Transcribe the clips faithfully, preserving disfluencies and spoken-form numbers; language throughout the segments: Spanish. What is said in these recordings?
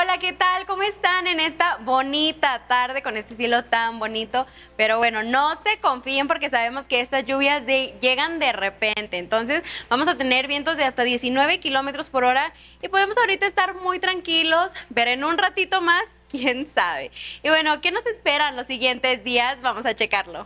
Hola, ¿qué tal? ¿Cómo están en esta bonita tarde con este cielo tan bonito? Pero bueno, no se confíen porque sabemos que estas lluvias de, llegan de repente. Entonces vamos a tener vientos de hasta diecinueve kilómetros por hora y podemos ahorita estar muy tranquilos, pero en un ratito más, quién sabe. Y bueno, ¿qué nos esperan los siguientes días? Vamos a checarlo.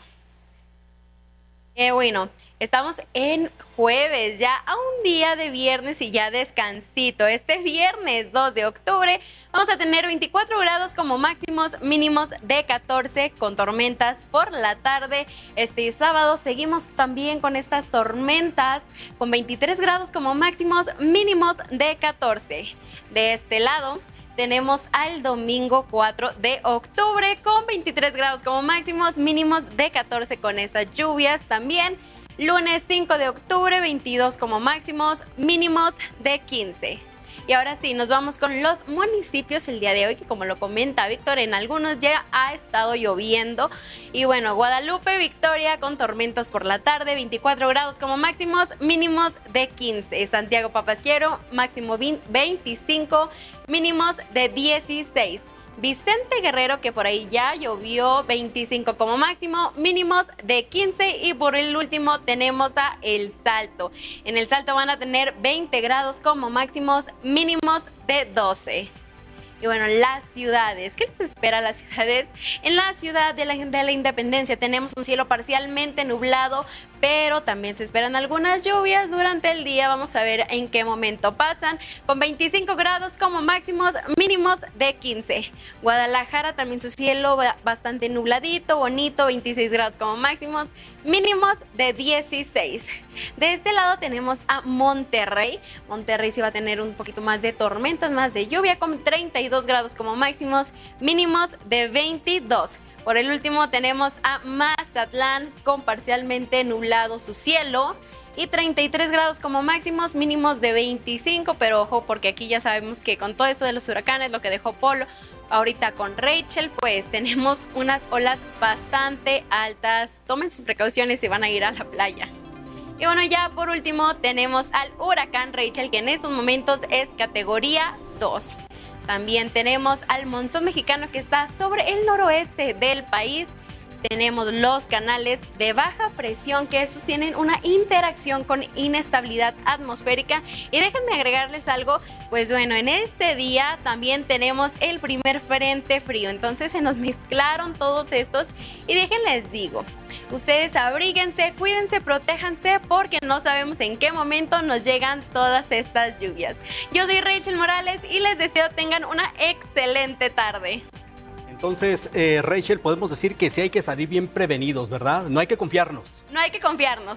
Eh, bueno, estamos en jueves, ya a un día de viernes y ya descansito. Este viernes dos de octubre vamos a tener veinticuatro grados como máximos, mínimos de catorce con tormentas por la tarde. Este sábado seguimos también con estas tormentas con veintitrés grados como máximos, mínimos de catorce. De este lado tenemos al domingo cuatro de octubre con veintitrés grados como máximos, mínimos de catorce con estas lluvias también. Lunes cinco de octubre, veintidós como máximos, mínimos de quince. Y ahora sí, nos vamos con los municipios el día de hoy, que como lo comenta Víctor, en algunos ya ha estado lloviendo. Y bueno, Guadalupe, Victoria con tormentas por la tarde, veinticuatro grados como máximos, mínimos de quince. Santiago Papasquiaro, máximo veinticinco, mínimos de dieciséis. Vicente Guerrero, que por ahí ya llovió, veinticinco como máximo, mínimos de quince. Y por el último tenemos a El Salto. En El Salto van a tener veinte grados como máximos, mínimos de doce. Y bueno, las ciudades. ¿Qué les espera a las ciudades? En la ciudad de la, de la Independencia tenemos un cielo parcialmente nublado, pero también se esperan algunas lluvias durante el día. Vamos a ver en qué momento pasan. Con veinticinco grados como máximos, mínimos de quince. Guadalajara también su cielo bastante nubladito, bonito, veintiséis grados como máximos, mínimos de dieciséis. De este lado tenemos a Monterrey. Monterrey sí va a tener un poquito más de tormentas, más de lluvia, con treinta y dos grados como máximos, mínimos de veintidós. Por el último tenemos a Mazatlán con parcialmente nublado su cielo y treinta y tres grados como máximos, mínimos de veinticinco, pero ojo porque aquí ya sabemos que con todo esto de los huracanes, lo que dejó Polo, ahorita con Rachel, pues tenemos unas olas bastante altas. Tomen sus precauciones si van a ir a la playa. Y bueno, ya por último tenemos al huracán Rachel, que en estos momentos es categoría dos. También tenemos al monzón mexicano que está sobre el noroeste del país. Tenemos los canales de baja presión, que estos tienen una interacción con inestabilidad atmosférica. Y déjenme agregarles algo, pues bueno, en este día también tenemos el primer frente frío. Entonces se nos mezclaron todos estos y déjenles digo, ustedes abríguense, cuídense, protéjanse, porque no sabemos en qué momento nos llegan todas estas lluvias. Yo soy Rachel Morales y les deseo tengan una excelente tarde. Entonces, eh, Rachel, podemos decir que sí hay que salir bien prevenidos, ¿verdad? No hay que confiarnos. No hay que confiarnos.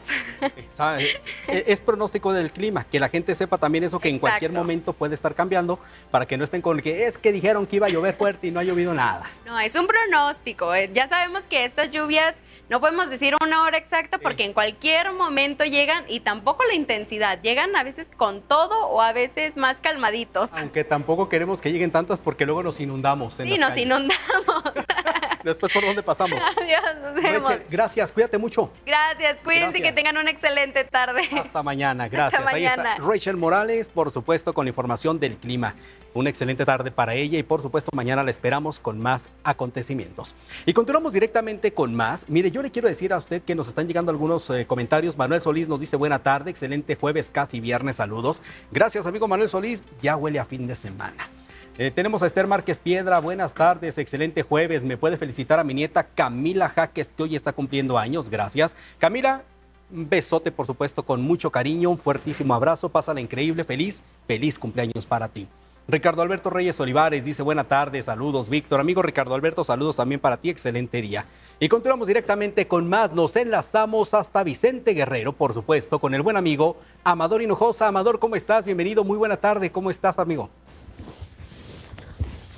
Es pronóstico del clima, que la gente sepa también eso, que Exacto. en cualquier momento puede estar cambiando, para que no estén con que es que dijeron que iba a llover fuerte y no ha llovido nada. No, es un pronóstico. Ya sabemos que estas lluvias no podemos decir una hora exacta porque sí. en cualquier momento llegan, y tampoco la intensidad. Llegan a veces con todo o a veces más calmaditos. Aunque tampoco queremos que lleguen tantas porque luego nos inundamos. En sí, las nos calles. inundamos. Después, ¿por dónde pasamos? Adiós, nos vemos. Rachel, gracias, cuídate mucho. Gracias, cuídense, gracias. Que tengan una excelente tarde. Hasta mañana, gracias. Hasta mañana. Ahí está Rachel Morales, por supuesto, con la información del clima. Una excelente tarde para ella y, por supuesto, mañana la esperamos con más acontecimientos. Y continuamos directamente con más. Mire, yo le quiero decir a usted que nos están llegando algunos eh, comentarios. Manuel Solís nos dice, buena tarde, excelente jueves, casi viernes, saludos. Gracias, amigo Manuel Solís, ya huele a fin de semana. Eh, tenemos a Esther Márquez Piedra, buenas tardes, excelente jueves, me puede felicitar a mi nieta Camila Jaques, que hoy está cumpliendo años, gracias. Camila, un besote por supuesto con mucho cariño, un fuertísimo abrazo, pásala increíble, feliz, feliz cumpleaños para ti. Ricardo Alberto Reyes Olivares dice, buena tarde, saludos Víctor, amigo Ricardo Alberto, saludos también para ti, excelente día. Y continuamos directamente con más, nos enlazamos hasta Vicente Guerrero, por supuesto, con el buen amigo Amador Hinojosa. Amador, ¿cómo estás? Bienvenido, muy buena tarde, ¿cómo estás, amigo?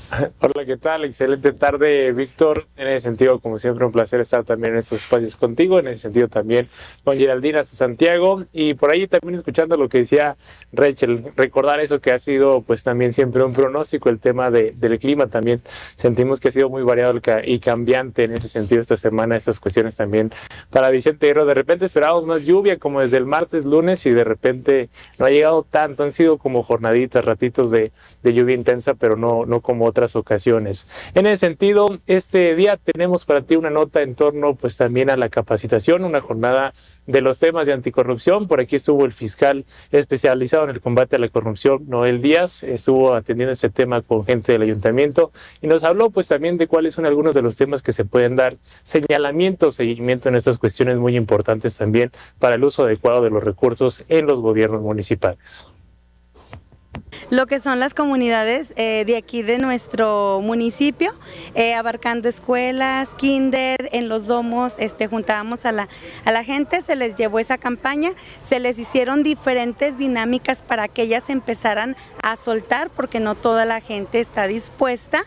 Hola, ¿qué tal? Excelente tarde, Víctor. En ese sentido, como siempre, un placer estar también en estos espacios contigo. En ese sentido también con Geraldine hasta Santiago. Y por ahí también escuchando lo que decía Rachel, recordar eso que ha sido pues también siempre un pronóstico, el tema de, del clima también. Sentimos que ha sido muy variado y cambiante en ese sentido esta semana, estas cuestiones también para Vicente Guerrero. De repente esperábamos más lluvia como desde el martes, lunes y de repente no ha llegado tanto. Han sido como jornaditas, ratitos de, de lluvia intensa, pero no, no como otras ocasiones. En ese sentido, este día tenemos para ti una nota en torno pues también a la capacitación, una jornada de los temas de anticorrupción. Por aquí estuvo el fiscal especializado en el combate a la corrupción, Noel Díaz, estuvo atendiendo este tema con gente del ayuntamiento y nos habló pues también de cuáles son algunos de los temas que se pueden dar señalamiento o seguimiento en estas cuestiones muy importantes también para el uso adecuado de los recursos en los gobiernos municipales. Lo que son las comunidades eh, de aquí de nuestro municipio, eh, abarcando escuelas, kinder, en los domos, este, juntábamos a la, a la gente, se les llevó esa campaña, se les hicieron diferentes dinámicas para que ellas empezaran a soltar, porque no toda la gente está dispuesta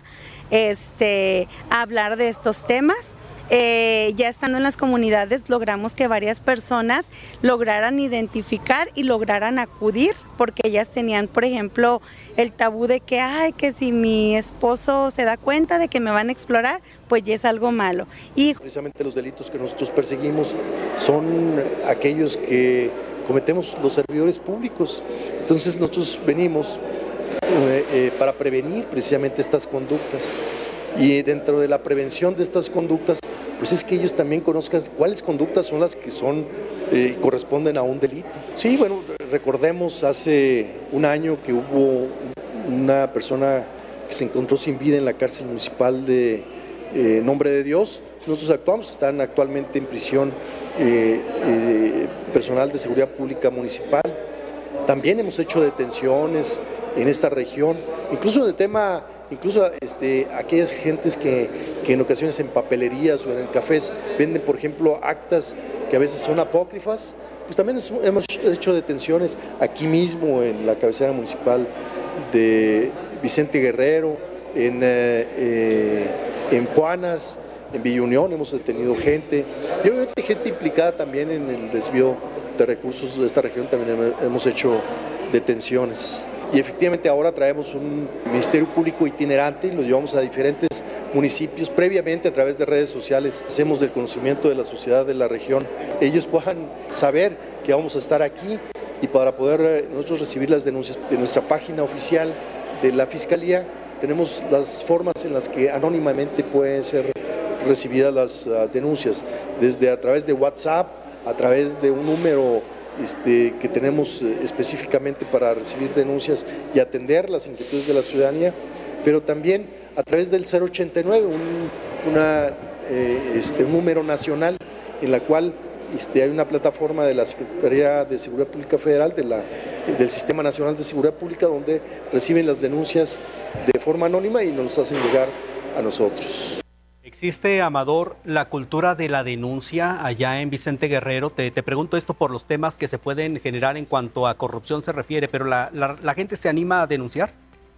este, a hablar de estos temas. Eh, ya estando en las comunidades logramos que varias personas lograran identificar y lograran acudir, porque ellas tenían, por ejemplo, el tabú de que, ay, que si mi esposo se da cuenta de que me van a explorar, pues ya es algo malo. Y precisamente los delitos que nosotros perseguimos son aquellos que cometemos los servidores públicos. Entonces nosotros venimos eh, eh, para prevenir precisamente estas conductas. Y dentro de la prevención de estas conductas, pues es que ellos también conozcan cuáles conductas son las que son eh, corresponden a un delito. Sí, bueno, recordemos hace un año que hubo una persona que se encontró sin vida en la cárcel municipal de eh, Nombre de Dios. Nosotros actuamos, están actualmente en prisión eh, eh, personal de seguridad pública municipal. También hemos hecho detenciones en esta región, incluso en el tema... Incluso este, aquellas gentes que, que en ocasiones en papelerías o en cafés venden, por ejemplo, actas que a veces son apócrifas, pues también es, hemos hecho detenciones aquí mismo en la cabecera municipal de Vicente Guerrero, en, eh, eh, en Puanas, en Villa Unión hemos detenido gente, y obviamente gente implicada también en el desvío de recursos de esta región, también hemos hecho detenciones. Y efectivamente ahora traemos un Ministerio Público itinerante y lo llevamos a diferentes municipios. Previamente a través de redes sociales hacemos del conocimiento de la sociedad de la región. Ellos puedan saber que vamos a estar aquí y para poder nosotros recibir las denuncias de nuestra página oficial de la Fiscalía, tenemos las formas en las que anónimamente pueden ser recibidas las uh, denuncias, desde a través de WhatsApp, a través de un número Este, que tenemos eh, específicamente para recibir denuncias y atender las inquietudes de la ciudadanía, pero también a través del cero ochenta y nueve, un una, eh, este, un número nacional en la cual este, hay una plataforma de la Secretaría de Seguridad Pública Federal, de la, del Sistema Nacional de Seguridad Pública, donde reciben las denuncias de forma anónima y nos las hacen llegar a nosotros. ¿Existe, Amador, la cultura de la denuncia allá en Vicente Guerrero? Te, te pregunto esto por los temas que se pueden generar en cuanto a corrupción se refiere, pero ¿la, la, la gente se anima a denunciar?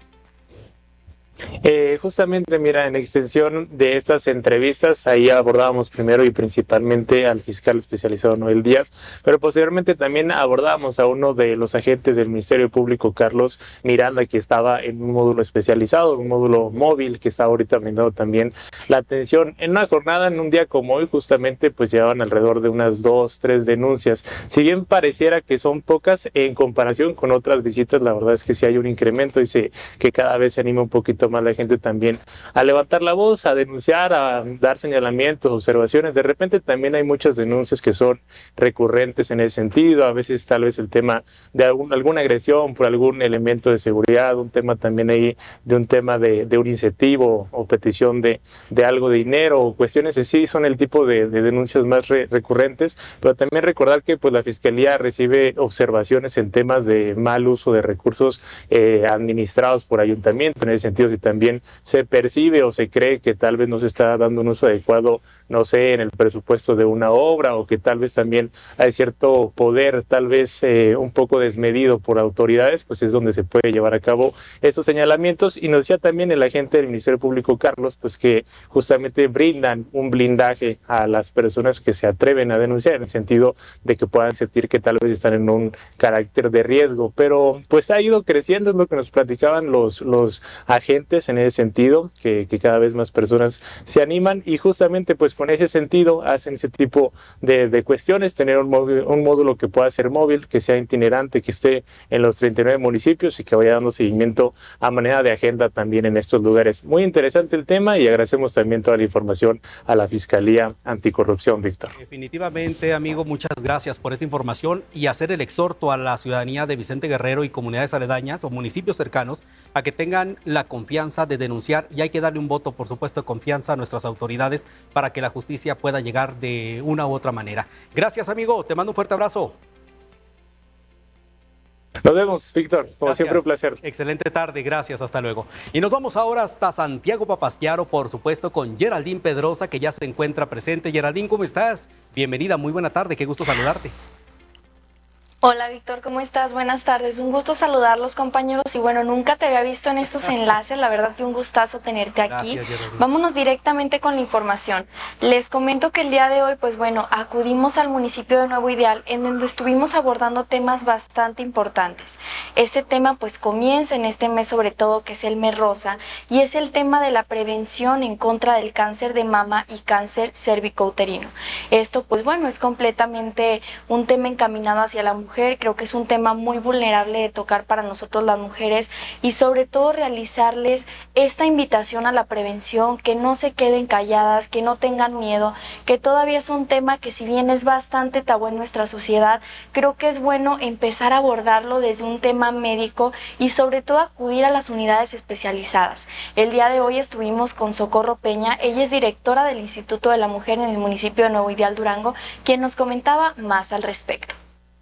Eh, justamente, mira, en extensión de estas entrevistas, ahí abordábamos primero y principalmente al fiscal especializado Noel Díaz, pero posteriormente también abordábamos a uno de los agentes del Ministerio Público, Carlos Miranda, que estaba en un módulo especializado, un módulo móvil, que está ahorita brindando también la atención. En una jornada, en un día como hoy, justamente, pues llevaban alrededor de unas dos, tres denuncias. Si bien pareciera que son pocas, en comparación con otras visitas, la verdad es que sí hay un incremento y se, que cada vez se anima un poquito más la gente también a levantar la voz, a denunciar, a dar señalamientos, observaciones. De repente también hay muchas denuncias que son recurrentes en ese sentido, a veces tal vez el tema de algún, alguna agresión por algún elemento de seguridad, un tema también ahí de un tema de, de un incentivo o petición de, de algo de dinero o cuestiones así, son el tipo de, de denuncias más re, recurrentes, pero también recordar que pues la Fiscalía recibe observaciones en temas de mal uso de recursos eh, administrados por ayuntamiento, en ese sentido, si también también se percibe o se cree que tal vez no se está dando un uso adecuado, no sé, en el presupuesto de una obra, o que tal vez también hay cierto poder, tal vez eh, un poco desmedido por autoridades, pues es donde se puede llevar a cabo estos señalamientos. Y nos decía también el agente del Ministerio Público, Carlos, pues que justamente brindan un blindaje a las personas que se atreven a denunciar, en el sentido de que puedan sentir que tal vez están en un carácter de riesgo, pero pues ha ido creciendo, es lo que nos platicaban los, los agentes en ese sentido, que, que cada vez más personas se animan, y justamente pues con ese sentido hacen ese tipo de, de cuestiones, tener un, móvil, un módulo que pueda ser móvil, que sea itinerante, que esté en los treinta y nueve municipios y que vaya dando seguimiento a manera de agenda también en estos lugares. Muy interesante el tema, y agradecemos también toda la información a la Fiscalía Anticorrupción, Víctor. Definitivamente, amigo, muchas gracias por esa información, y hacer el exhorto a la ciudadanía de Vicente Guerrero y comunidades aledañas o municipios cercanos a que tengan la confianza de denunciar, y hay que darle un voto, por supuesto, de confianza a nuestras autoridades para que la justicia pueda llegar de una u otra manera. Gracias, amigo, te mando un fuerte abrazo. Nos vemos, Víctor, como Gracias. siempre un placer. Excelente tarde, gracias, hasta luego. Y nos vamos ahora hasta Santiago Papasquiaro, por supuesto, con Geraldine Pedrosa, que ya se encuentra presente. Geraldine, ¿cómo estás? Bienvenida, muy buena tarde, qué gusto saludarte. Hola Víctor, ¿cómo estás? Buenas tardes, un gusto saludarlos, compañeros, y bueno, nunca te había visto en estos enlaces, la verdad que un gustazo tenerte aquí. Gracias, Geraldine. Vámonos directamente con la información. Les comento que el día de hoy, pues bueno, acudimos al municipio de Nuevo Ideal, en donde estuvimos abordando temas bastante importantes. Este tema pues comienza en este mes, sobre todo, que es el mes rosa, y es el tema de la prevención en contra del cáncer de mama y cáncer cervicouterino. Esto pues bueno, es completamente un tema encaminado hacia la mujer. Creo que es un tema muy vulnerable de tocar para nosotros las mujeres, y sobre todo realizarles esta invitación a la prevención, que no se queden calladas, que no tengan miedo, que todavía es un tema que, si bien es bastante tabú en nuestra sociedad, creo que es bueno empezar a abordarlo desde un tema médico, y sobre todo acudir a las unidades especializadas. El día de hoy estuvimos con Socorro Peña, ella es directora del Instituto de la Mujer en el municipio de Nuevo Ideal, Durango, quien nos comentaba más al respecto.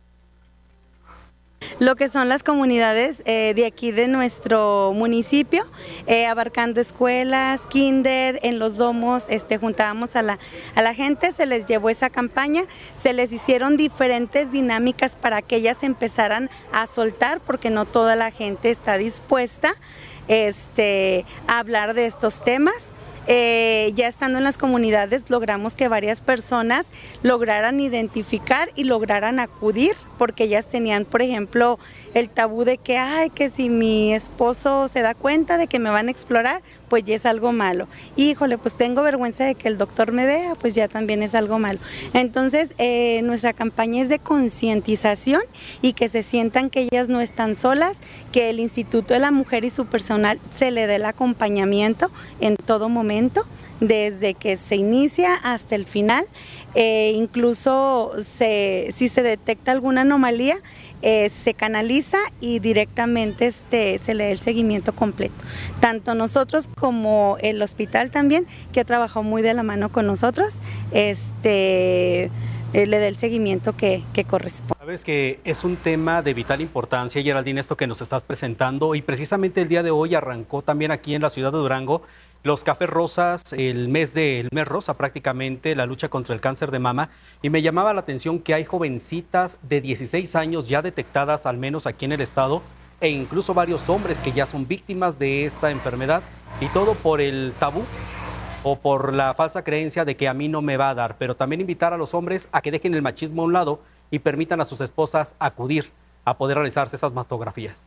Lo que son las comunidades eh, de aquí de nuestro municipio, eh, abarcando escuelas, kinder, en los domos, este, juntábamos a la, a la gente, se les llevó esa campaña, se les hicieron diferentes dinámicas para que ellas empezaran a soltar, porque no toda la gente está dispuesta este, a hablar de estos temas. Eh, ya estando en las comunidades, logramos que varias personas lograran identificar y lograran acudir, porque ellas tenían, por ejemplo, el tabú de que, ay, que si mi esposo se da cuenta de que me van a explorar, pues ya es algo malo. Híjole, pues tengo vergüenza de que el doctor me vea, pues ya también es algo malo. Entonces, eh, nuestra campaña es de concientización, y que se sientan que ellas no están solas, que el Instituto de la Mujer y su personal se le dé el acompañamiento en todo momento, desde que se inicia hasta el final. Eh, incluso se, si se detecta alguna anomalía, eh, se canaliza y directamente este, se le da el seguimiento completo. Tanto nosotros como el hospital también, que ha trabajado muy de la mano con nosotros, este, eh, le da el seguimiento que, que corresponde. Sabes que es un tema de vital importancia, Geraldine, esto que nos estás presentando, y precisamente el día de hoy arrancó también aquí en la ciudad de Durango los Cafés Rosas, el mes del mes rosa prácticamente, la lucha contra el cáncer de mama, y me llamaba la atención que hay jovencitas de dieciséis años ya detectadas, al menos aquí en el estado, e incluso varios hombres que ya son víctimas de esta enfermedad, y todo por el tabú o por la falsa creencia de que a mí no me va a dar. Pero también invitar a los hombres a que dejen el machismo a un lado y permitan a sus esposas acudir a poder realizarse esas mastografías.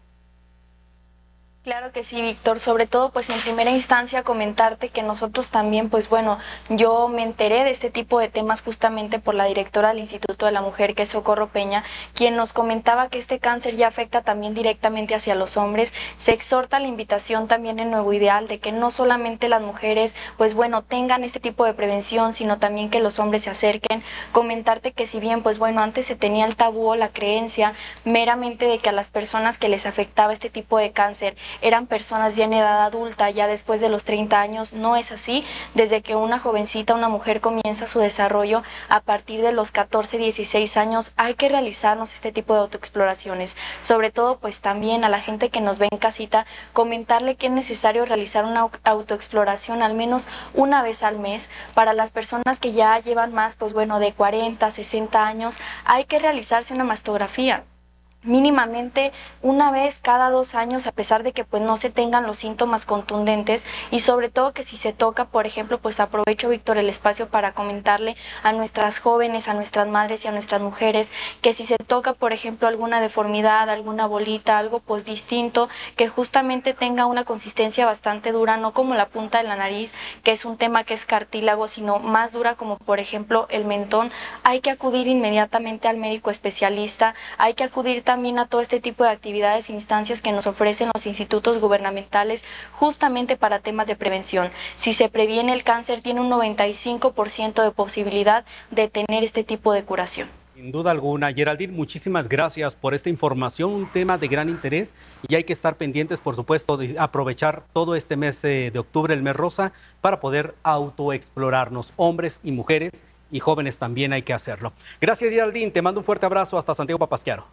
Claro que sí, Víctor, sobre todo pues en primera instancia comentarte que nosotros también, pues bueno, yo me enteré de este tipo de temas justamente por la directora del Instituto de la Mujer, que es Socorro Peña, quien nos comentaba que este cáncer ya afecta también directamente hacia los hombres. Se exhorta la invitación también en Nuevo Ideal de que no solamente las mujeres, pues bueno, tengan este tipo de prevención, sino también que los hombres se acerquen. Comentarte que si bien, pues bueno, antes se tenía el tabú o la creencia meramente de que a las personas que les afectaba este tipo de cáncer eran personas ya en edad adulta, ya después de los treinta años. No es así. Desde que una jovencita, una mujer comienza su desarrollo a partir de los catorce, dieciséis años, hay que realizarnos este tipo de autoexploraciones. Sobre todo, pues también a la gente que nos ve en casita, comentarle que es necesario realizar una autoexploración al menos una vez al mes. Para las personas que ya llevan más, pues bueno, de cuarenta, sesenta años, hay que realizarse una mastografía mínimamente una vez cada dos años, a pesar de que pues no se tengan los síntomas contundentes, y sobre todo que si se toca, por ejemplo, pues aprovecho, Víctor, el espacio para comentarle a nuestras jóvenes, a nuestras madres y a nuestras mujeres, que si se toca, por ejemplo, alguna deformidad, alguna bolita, algo pues distinto, que justamente tenga una consistencia bastante dura, no como la punta de la nariz, que es un tema que es cartílago, sino más dura como por ejemplo el mentón, hay que acudir inmediatamente al médico especialista, hay que acudir también también a todo este tipo de actividades e instancias que nos ofrecen los institutos gubernamentales justamente para temas de prevención. Si se previene el cáncer, tiene un noventa y cinco por ciento de posibilidad de tener este tipo de curación. Sin duda alguna. Geraldine, muchísimas gracias por esta información, un tema de gran interés, y hay que estar pendientes, por supuesto, de aprovechar todo este mes de octubre, el mes rosa, para poder autoexplorarnos, hombres y mujeres, y jóvenes también hay que hacerlo. Gracias, Geraldine, te mando un fuerte abrazo hasta Santiago Papasquiaro.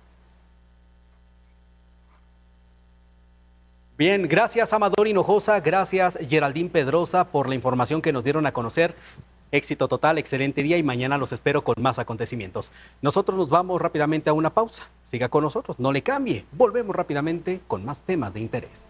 Bien, gracias Amador Hinojosa, gracias Geraldine Pedrosa por la información que nos dieron a conocer. Éxito total, excelente día, y mañana los espero con más acontecimientos. Nosotros nos vamos rápidamente a una pausa. Siga con nosotros, no le cambie. Volvemos rápidamente con más temas de interés.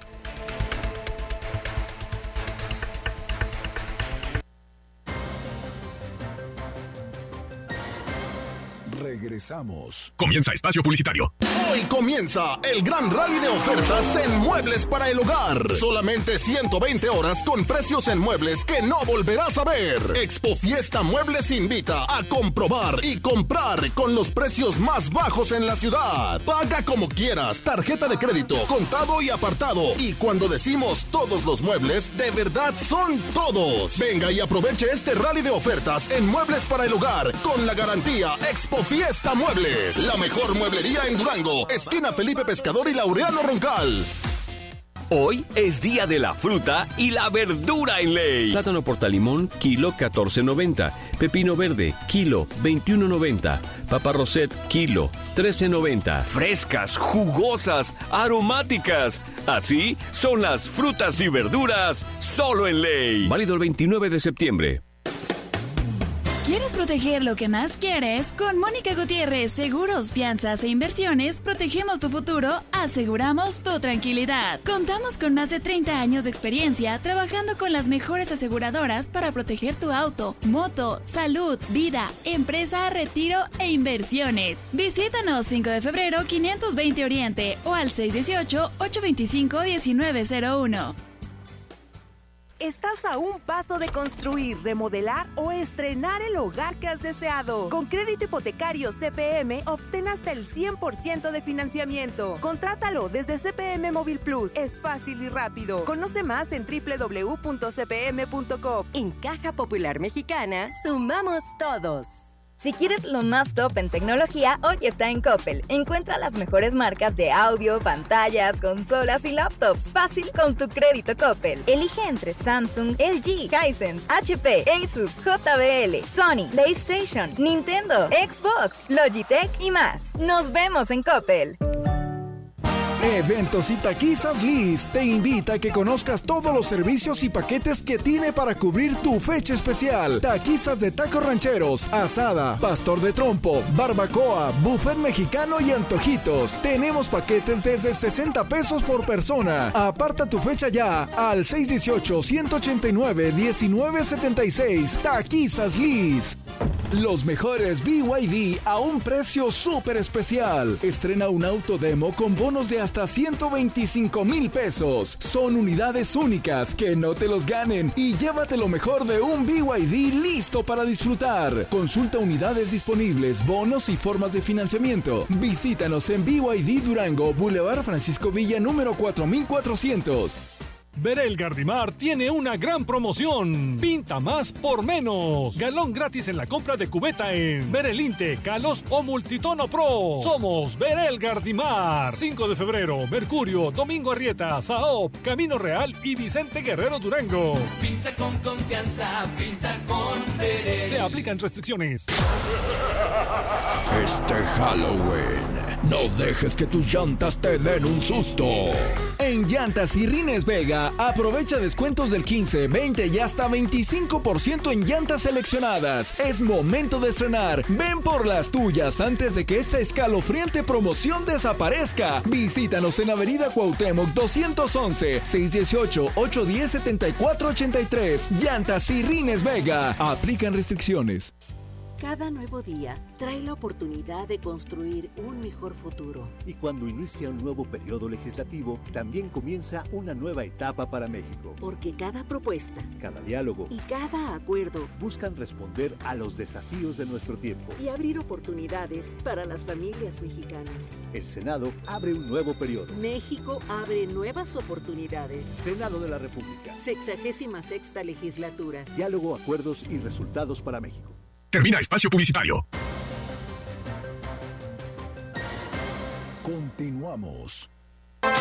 Regresamos. Comienza Espacio Publicitario. Hoy comienza el gran rally de ofertas en Muebles para el Hogar. Solamente ciento veinte horas con precios en muebles que no volverás a ver. Expo Fiesta Muebles invita a comprobar y comprar con los precios más bajos en la ciudad. Paga como quieras, tarjeta de crédito, contado y apartado. Y cuando decimos todos los muebles, de verdad son todos. Venga y aproveche este rally de ofertas en Muebles para el Hogar con la garantía Expo Fiesta Muebles, la mejor mueblería en Durango, esquina Felipe Pescador y Laureano Roncal. Hoy es día de la fruta y la verdura en ley. Plátano portalimón, kilo catorce noventa. Pepino verde, kilo veintiuno noventa. Papa Roset, kilo trece noventa. Frescas, jugosas, aromáticas. Así son las frutas y verduras solo en ley. Válido el veintinueve de septiembre. ¿Quieres proteger lo que más quieres? Con Mónica Gutiérrez, Seguros, Fianzas e Inversiones, protegemos tu futuro, aseguramos tu tranquilidad. Contamos con más de treinta años de experiencia trabajando con las mejores aseguradoras para proteger tu auto, moto, salud, vida, empresa, retiro e inversiones. Visítanos cinco de febrero, quinientos veinte Oriente o al seis uno ocho, ocho dos cinco, uno nueve cero uno. Estás a un paso de construir, remodelar o estrenar el hogar que has deseado. Con crédito hipotecario C P M, obtén hasta el cien por ciento de financiamiento. Contrátalo desde C P M Móvil Plus. Es fácil y rápido. Conoce más en doble u doble u doble u punto c p m punto com. En Caja Popular Mexicana, sumamos todos. Si quieres lo más top en tecnología, hoy está en Coppel. Encuentra las mejores marcas de audio, pantallas, consolas y laptops. Fácil con tu crédito Coppel. Elige entre Samsung, L G, Hisense, H P, Asus, J B L, Sony, PlayStation, Nintendo, Xbox, Logitech y más. Nos vemos en Coppel. Eventos y Taquizas Liz te invita a que conozcas todos los servicios y paquetes que tiene para cubrir tu fecha especial. Taquizas de tacos rancheros, asada, pastor de trompo, barbacoa, buffet mexicano y antojitos. Tenemos paquetes desde sesenta pesos por persona. Aparta tu fecha ya al seis uno ocho, uno ocho nueve, uno nueve siete seis. Taquizas Liz. Los mejores B Y D a un precio súper especial. Estrena un auto demo con bonos de hasta ciento veinticinco mil pesos. Son unidades únicas, que no te los ganen, y llévate lo mejor de un B Y D listo para disfrutar. Consulta unidades disponibles, bonos y formas de financiamiento. Visítanos en B Y D Durango, Boulevard Francisco Villa número cuatro mil cuatrocientos. Berel Gardimar tiene una gran promoción. Pinta más por menos. Galón gratis en la compra de cubeta en Berelinte, Calos o Multitono Pro. Somos Berel Gardimar. cinco de febrero, Mercurio, Domingo Arrieta, Saop, Camino Real y Vicente Guerrero Durango. Pinta con confianza, pinta con Berel. Se aplican restricciones. Este Halloween, no dejes que tus llantas te den un susto. En Llantas y Rines Vega, aprovecha descuentos del quince, veinte y hasta veinticinco por ciento en llantas seleccionadas. Es momento de estrenar. Ven por las tuyas antes de que esta escalofriante promoción desaparezca. Visítanos en Avenida Cuauhtémoc doscientos once, seiscientos dieciocho, ochocientos diez, setenta y cuatro ochenta y tres. Llantas y Rines Vega. Aplican restricciones. Cada nuevo día trae la oportunidad de construir un mejor futuro. Y cuando inicia un nuevo periodo legislativo, también comienza una nueva etapa para México. Porque cada propuesta, cada diálogo y cada acuerdo buscan responder a los desafíos de nuestro tiempo y abrir oportunidades para las familias mexicanas. El Senado abre un nuevo periodo. México abre nuevas oportunidades. Senado de la República. Sexagésima sexta legislatura. Diálogo, acuerdos y resultados para México. Termina espacio publicitario. Continuamos.